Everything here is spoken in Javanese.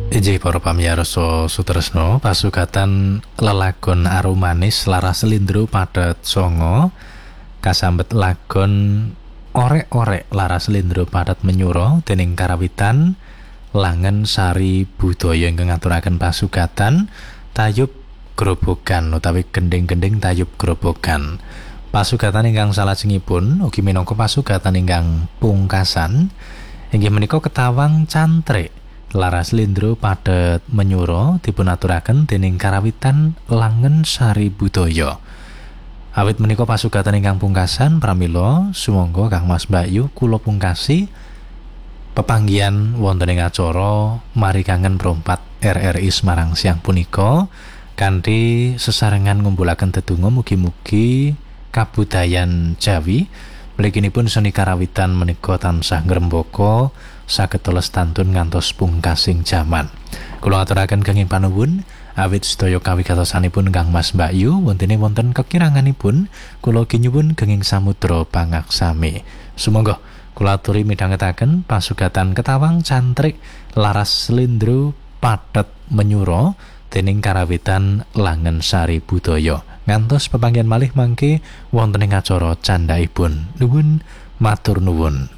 Inggih para pamirsa sutresna, pasugatan lelagon arumanis laras slindro padet sanga kasambet lagon orek-orek laras slindro padet menyura dening karawitan Langen Sari Budaya ingkang ngaturaken pasugatan tayub grobogan utawi gending-gending tayub grobogan. Pasugatan ingkang salajengipun ugi minangka pasugatan ingkang pungkasan inggih menika ketawang cantrik laras slindro padet menyura dipunaturaken dening karawitan Langen Sari Budaya. Awit menika pasugatan ingkang pungkasan pramila sumangga Kang Mas Mbakyu kula pungkasi pepanggihan wonten ing acara Mari Kangen Prompat RRI Semarang siang punika kanthi sesarengan ngumpulaken tetungga mugi-mugi kabudayan Jawi mliginipun seni karawitan menika tansah ngrembaka saged lestantun ngantos pungkasing jaman. Kula aturaken kenging panuwun awit sedaya kawigatosanipun Kang Mas Mbakyu wonten kekiranganipun kula kinyuwun kenging samudra pangaksami. Sumangga kula aturi midhangetaken pasugatan ketawang cantrik laras slindro padet menyura dening karawitan Langen Sari Budaya. Ngantos pepanggihan malih mangke wonten ing acara candhaipun. Nuwun matur nuwun.